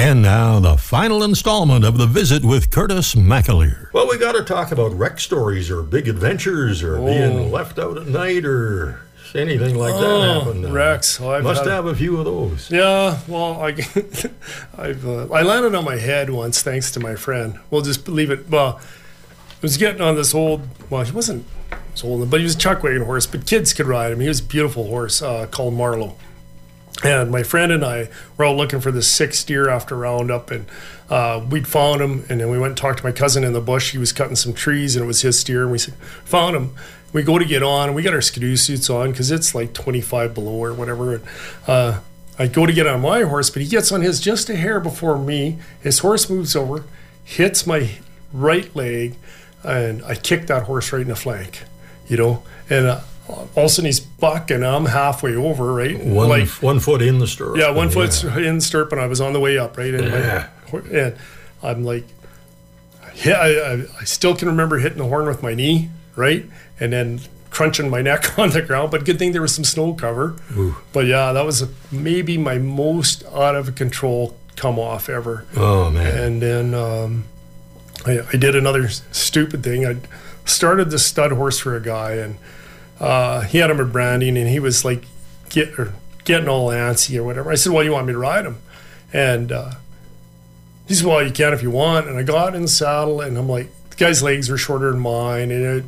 And now, the final installment of The Visit with Curtis McAleer. Well, we got to talk about wreck stories or big adventures or being left out at night or anything like that happen. Wrecks. Must have a few of those. Yeah, well, I landed on my head once thanks to my friend. We'll just leave it. Well, I was getting on this old, well, he wasn't old, but he was a chuck wagon horse, but kids could ride him. He was a beautiful horse called Marlowe. And my friend and I were out looking for this 6 deer after roundup, and we'd found him, and then we went and talked to my cousin in the bush. He was cutting some trees, and it was his steer, and we said, found him. We go to get on, and we got our skidoo suits on because it's like 25 below or whatever. And I go to get on my horse, but he gets on his just a hair before me. His horse moves over, hits my right leg, and I kick that horse right in the flank, and all of a sudden he's bucking. I'm halfway over, right? One foot in the stirrup. Yeah, one foot in the stirrup, and I was on the way up, right? And I'm like, I still can remember hitting the horn with my knee, right? And then crunching my neck on the ground. But good thing there was some snow cover. Ooh. But yeah, that was maybe my most out of control come off ever. Oh, man. And then I did another stupid thing. I started this stud horse for a guy, and he had him at branding, and he was like getting all antsy or whatever. I said, well, you want me to ride him? And he said, well, you can if you want. And I got in the saddle, and I'm like, the guy's legs were shorter than mine, and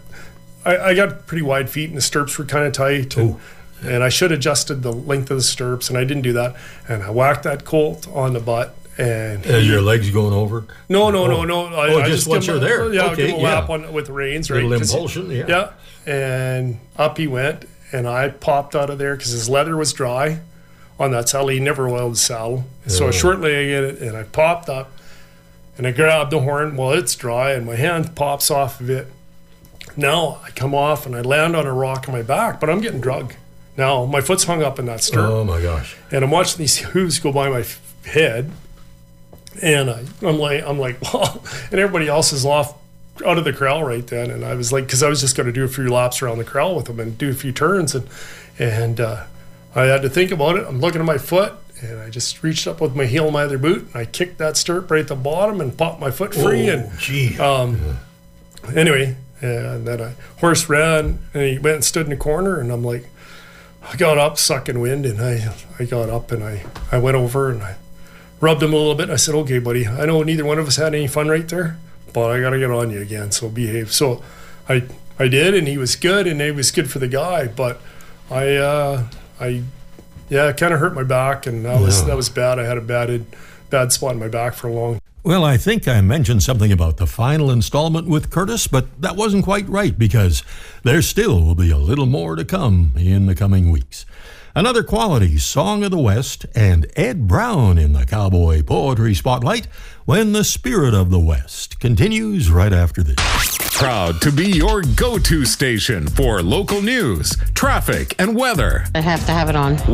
I got pretty wide feet, and the stirrups were kind of tight. And I should have adjusted the length of the stirrups, and I didn't do that. And I whacked that colt on the butt. And your legs going over? No. I just once you're there. Yeah, okay, give him a lap with the reins, right? Little impulsion, Yeah. And up he went, and I popped out of there because his leather was dry on that saddle. He never oiled the saddle. So I short-legged it, and I popped up, and I grabbed the horn. Well, it's dry, and my hand pops off of it. Now I come off, and I land on a rock on my back, but I'm getting drugged. Now my foot's hung up in that stirrup. Oh, my gosh. And I'm watching these hooves go by my head, and I'm like, well, and everybody else is off out of the corral right then, and I was like, because I was just going to do a few laps around the corral with them and do a few turns, and I had to think about it. I'm looking at my foot, and I just reached up with my heel in my other boot, and I kicked that stirrup right at the bottom and popped my foot free. Anyway, and then a horse ran, and he went and stood in the corner, and I'm like, I got up sucking wind, and I got up, and I went over, and I rubbed him a little bit, and I said, okay, buddy, I know neither one of us had any fun right there, but I got to get on you again, so behave. So I did, and he was good, and it was good for the guy, but I kind of hurt my back, and that was bad. I had a bad spot in my back for a long time. Well, I think I mentioned something about the final installment with Curtis, but that wasn't quite right because there still will be a little more to come in the coming weeks. Another quality Song of the West and Ed Brown in the Cowboy Poetry Spotlight when the Spirit of the West continues right after this. Proud to be your go-to station for local news, traffic, and weather. I have to have it on.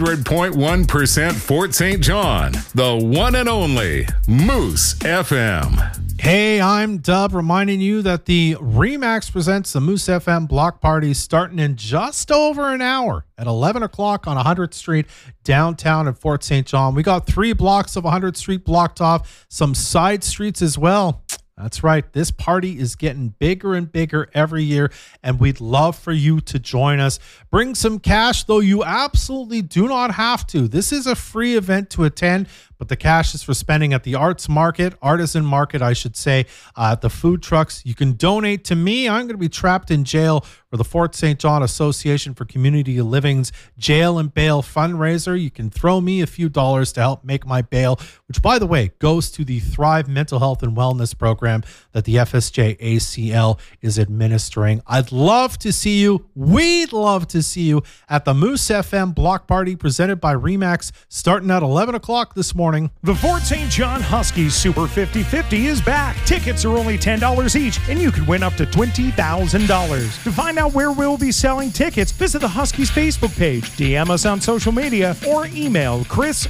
100.1% Fort St. John, the one and only Moose FM. Hey, I'm Dub, reminding you that the RE/MAX presents the Moose FM block party starting in just over an hour at 11 o'clock on 100th Street downtown at Fort St. John. We got 3 blocks of 100th Street blocked off, some side streets as well. That's right. This party is getting bigger and bigger every year, and we'd love for you to join us. Bring some cash, though you absolutely do not have to. This is a free event to attend, but the cash is for spending at the artisan market, I should say, at the food trucks. You can donate to me. I'm going to be trapped in jail for the Fort St. John Association for Community Living's Jail and Bail fundraiser. You can throw me a few dollars to help make my bail, which, by the way, goes to the Thrive Mental Health and Wellness program that the FSJ ACL is administering. I'd love to see you. We'd love to see you at the Moose FM block party presented by RE/MAX starting at 11 o'clock this morning. The Fort St. John Huskies Super 50-50 is back. Tickets are only $10 each, and you can win up to $20,000. To find out where we'll be selling tickets, visit the Huskies Facebook page, DM us on social media, or email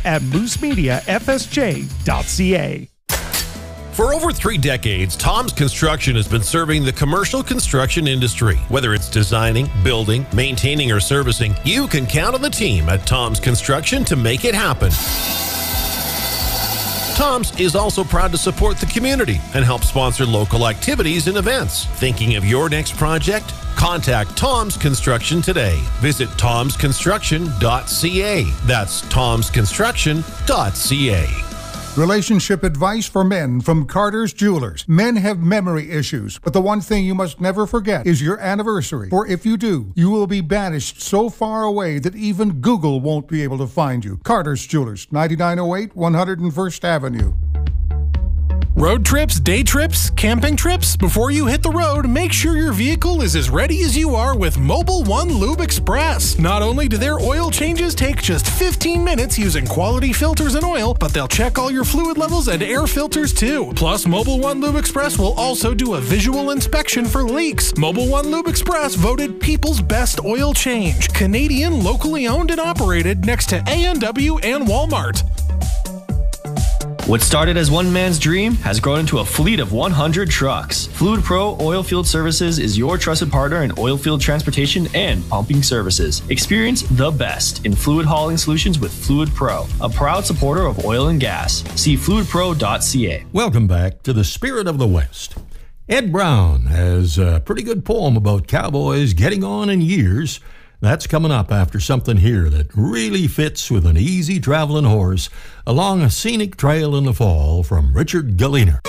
chris@moosemediafsj.ca. For over 3 decades, Tom's Construction has been serving the commercial construction industry. Whether it's designing, building, maintaining, or servicing, you can count on the team at Tom's Construction to make it happen. Tom's is also proud to support the community and help sponsor local activities and events. Thinking of your next project? Contact Tom's Construction today. Visit tomsconstruction.ca. That's tomsconstruction.ca. Relationship advice for men from Carter's Jewelers. Men have memory issues, but the one thing you must never forget is your anniversary. For if you do, you will be banished so far away that even Google won't be able to find you. Carter's Jewelers, 9908 101st Avenue. Road trips, day trips, camping trips? Before you hit the road, make sure your vehicle is as ready as you are with Mobile One Lube Express. Not only do their oil changes take just 15 minutes using quality filters and oil, but they'll check all your fluid levels and air filters too. Plus, Mobile One Lube Express will also do a visual inspection for leaks. Mobile One Lube Express voted People's Best Oil Change. Canadian, locally owned and operated next to A&W and Walmart. What started as one man's dream has grown into a fleet of 100 trucks. Fluid Pro Oilfield Services is your trusted partner in oilfield transportation and pumping services. Experience the best in fluid hauling solutions with Fluid Pro, a proud supporter of oil and gas. See fluidpro.ca. Welcome back to the Spirit of the West. Ed Brown has a pretty good poem about cowboys getting on in years. That's coming up after something here that really fits with an easy traveling horse along a scenic trail in the fall from Richard Galliner.